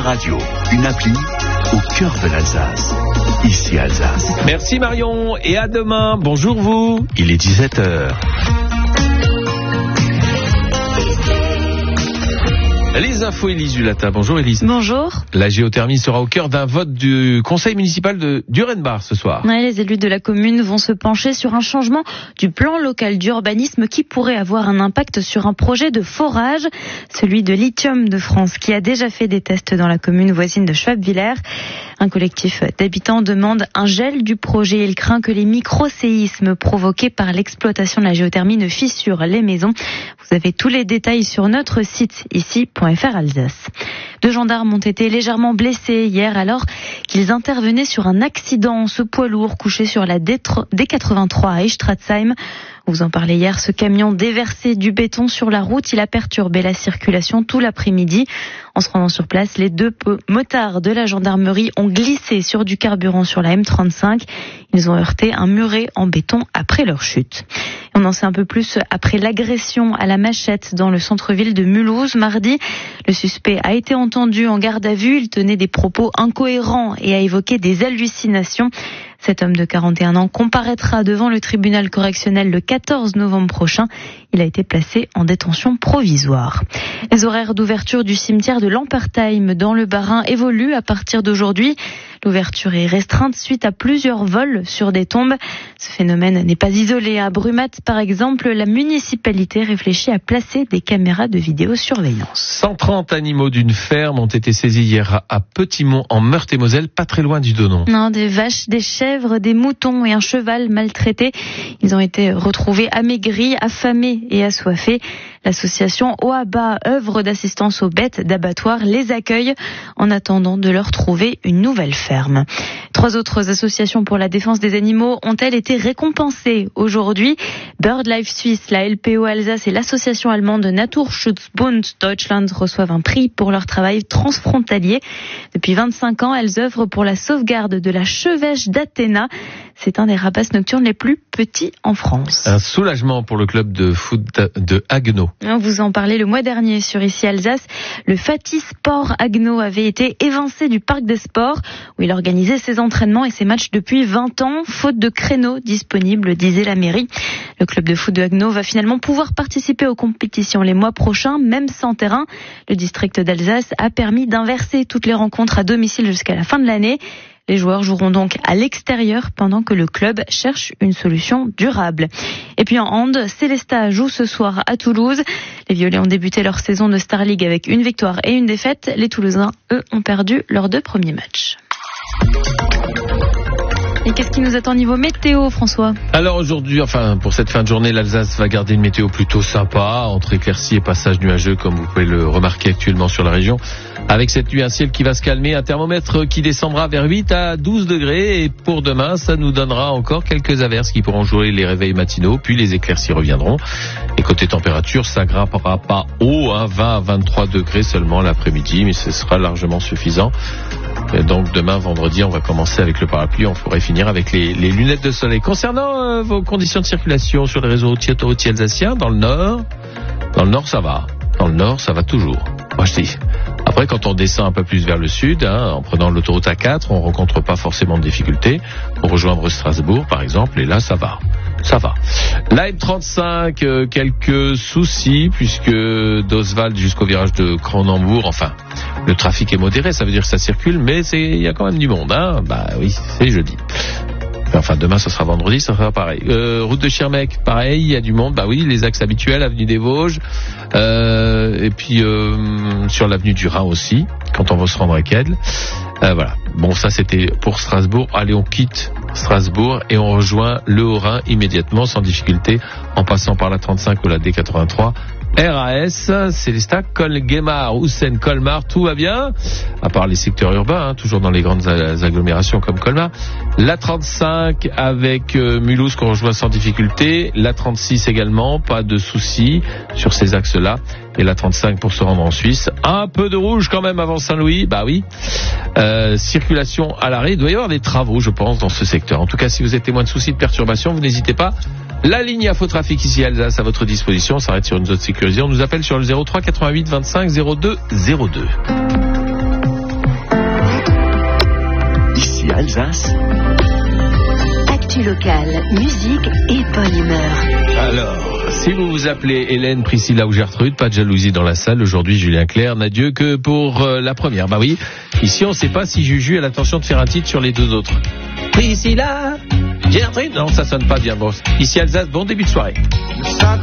radio, une appli au cœur de l'Alsace. Ici Alsace. Merci Marion et à demain. Bonjour vous. Il est 17h. Les infos, Élise Zulata. Bonjour Élise. Bonjour. La géothermie sera au cœur d'un vote du conseil municipal de d'Urenbar ce soir. Ouais, les élus de la commune vont se pencher sur un changement du plan local d'urbanisme qui pourrait avoir un impact sur un projet de forage, celui de Lithium de France, qui a déjà fait des tests dans la commune voisine de Schwabwiller. Un collectif d'habitants demande un gel du projet. Il craint que les micro-séismes provoqués par l'exploitation de la géothermie ne fissurent les maisons. Vous avez tous les détails sur notre site ici.fr Alsace. 2 gendarmes ont été légèrement blessés hier alors qu'ils intervenaient sur un accident. Ce poids lourd couché sur la D83 à Estratzheim. On vous en parlait hier, ce camion déversait du béton sur la route. Il a perturbé la circulation tout l'après-midi. En se rendant sur place, les 2 motards de la gendarmerie ont glissé sur du carburant sur la M35. Ils ont heurté un muret en béton après leur chute. On en sait un peu plus après l'agression à la machette dans le centre-ville de Mulhouse mardi. Le suspect a été entendu en garde à vue. Il tenait des propos incohérents et a évoqué des hallucinations. Cet homme de 41 ans comparaîtra devant le tribunal correctionnel le 14 novembre prochain. Il a été placé en détention provisoire. Les horaires d'ouverture du cimetière de Lampertheim dans le Bas-Rhin évoluent à partir d'aujourd'hui. L'ouverture est restreinte suite à plusieurs vols sur des tombes. Ce phénomène n'est pas isolé. À Brumat, par exemple, la municipalité réfléchit à placer des caméras de vidéosurveillance. 130 animaux d'une ferme ont été saisis hier à Petit-Mont en Meurthe-et-Moselle, pas très loin du Donon. Non, des vaches, des chèvres, des moutons et un cheval maltraité. Ils ont été retrouvés amaigris, affamés et assoiffés. L'association OABA, œuvre d'assistance aux bêtes d'abattoir, les accueille en attendant de leur trouver une nouvelle ferme. 3 autres associations pour la défense des animaux ont-elles été récompensées aujourd'hui. BirdLife Suisse, la LPO Alsace et l'association allemande Naturschutzbund Deutschland reçoivent un prix pour leur travail transfrontalier. Depuis 25 ans, elles œuvrent pour la sauvegarde de la chevêche d'Athéna. C'est un des rapaces nocturnes les plus petits en France. Un soulagement pour le club de foot de Haguenau. On vous en parlait le mois dernier sur Ici Alsace. Le Fatih Sport Haguenau avait été évincé du parc des sports où il organisait ses entraînements et ses matchs depuis 20 ans, faute de créneaux disponibles, disait la mairie. Le club de foot de Haguenau va finalement pouvoir participer aux compétitions les mois prochains, même sans terrain. Le district d'Alsace a permis d'inverser toutes les rencontres à domicile jusqu'à la fin de l'année. Les joueurs joueront donc à l'extérieur pendant que le club cherche une solution durable. Et puis en hand, Célestat joue ce soir à Toulouse. Les Violets ont débuté leur saison de Star League avec une victoire et une défaite. Les Toulousains, eux, ont perdu leurs 2 premiers matchs. Et qu'est-ce qui nous attend niveau météo, François ? Alors aujourd'hui, pour cette fin de journée, l'Alsace va garder une météo plutôt sympa, entre éclaircies et passages nuageux, comme vous pouvez le remarquer actuellement sur la région. Avec cette nuit, un ciel qui va se calmer, un thermomètre qui descendra vers 8 à 12 degrés. Et pour demain, ça nous donnera encore quelques averses qui pourront jouer les réveils matinaux, puis les éclaircies reviendront. Et côté température, ça grimpera pas haut, 20 à 23 degrés seulement l'après-midi, mais ce sera largement suffisant. Et donc demain, vendredi, on va commencer avec le parapluie, on pourrait finir avec les lunettes de soleil. Concernant vos conditions de circulation sur les réseaux autoroutiers alsaciens, dans le nord ça va. Dans le nord, ça va toujours. Moi je dis. Après, quand on descend un peu plus vers le sud, en prenant l'autoroute A4, on rencontre pas forcément de difficultés pour rejoindre Strasbourg, par exemple, et là, ça va. La M35, quelques soucis, puisque d'Oswald jusqu'au virage de Cronenbourg, le trafic est modéré, ça veut dire que ça circule, mais il y a quand même du monde, Bah oui, c'est jeudi. Demain, ce sera vendredi, ça sera pareil. Route de Schirmeck, pareil, il y a du monde. Bah oui, les axes habituels, avenue des Vosges. Et puis, sur l'avenue du Rhin aussi, quand on va se rendre à Kedle. Voilà. Bon, ça, c'était pour Strasbourg. Allez, on quitte Strasbourg et on rejoint le Haut-Rhin immédiatement, sans difficulté, en passant par la 35 ou la D83. RAS, Célestat, Colmar, Houssen, Colmar, tout va bien, à part les secteurs urbains, toujours dans les grandes agglomérations comme Colmar. La 35 avec Mulhouse qu'on rejoint sans difficulté, la 36 également, pas de soucis sur ces axes-là, et la 35 pour se rendre en Suisse. Un peu de rouge quand même avant Saint-Louis, bah oui. Circulation à l'arrêt, il doit y avoir des travaux, je pense, dans ce secteur. En tout cas, si vous êtes témoin de soucis de perturbation, vous n'hésitez pas. La ligne Infotrafic ici à Alsace à votre disposition, s'arrête sur une zone sécurisée. On nous appelle sur le 03 88 25 02 02. Ici Alsace. Actu locale, musique et bonne humeur. Alors, si vous vous appelez Hélène, Priscilla ou Gertrude, pas de jalousie dans la salle. Aujourd'hui, Julien Clerc n'a Dieu que pour la première. Bah oui, ici on ne sait pas si Juju a l'intention de faire un titre sur les deux autres. Priscilla, Gertrude, non, ça sonne pas bien. Bon, ici Alsace, bon début de soirée.